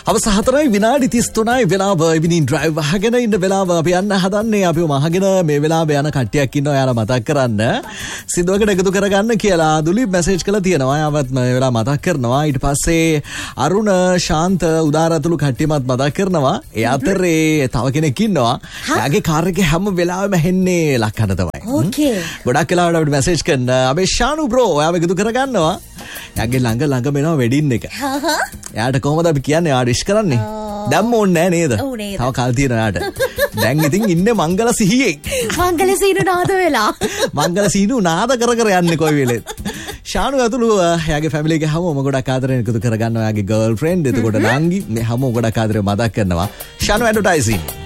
අවස 4 විනාඩි 33යි වෙලාව ඉවිනින් ඩ්‍රයිව් අහගෙන ඉන්න වෙලාව අපි යන්න හදන්නේ අපිව මහගෙන මේ වෙලාවේ යන කට්ටියක් ඉන්නවා යාලා මතක් කරන්න සිදුවකට එකතු කරගන්න කියලා දුලිප් මෙසේජ් කරලා තියෙනවා යාවත් මේ වෙලාව මතක් කරනවා ඊට පස්සේ අරුණ ශාන්ත උදාරතුළු කට්ටියමත් මතක් කරනවා ඒ අතරේ තව කෙනෙක් ඉන්නවා එයාගේ කාර් එකේ හැම වෙලාවෙම හෙන්නේ ලක්කන තමයි ඕකේ ගොඩක් වෙලාවට අපිට මෙසේජ් කරන අපේ ශානු බ්‍රෝ ඔයාව එකතු කරගන්නවා එයාගේ ළඟ වෙනවා වෙඩින් එක එයාට කොහොමද අපි කියන්නේ එයා රිෂ් කරන්නේ දැම්ම ඕනේ නෑ නේද තව කල් තියෙනවා එයාට දැන් ඉතින් ඉන්නේ මංගල සිහියෙන් මංගල සීනු නාද වෙලා මංගල සීනු නාද කර යන්නේ කොයි වෙලෙත් ශානු ඇතුළු එයාගේ ෆැමිලි එක හැමෝම ගොඩක් ආදරෙන් එකතු කරගන්නවා එයාගේ ගර්ල් ෆ්‍රෙන්ඩ් එතකොට නංගි මේ හැමෝම ගොඩක් ආදරෙන් මතක් කරනවා ශානු ඇඩ්වර්ටයිසින්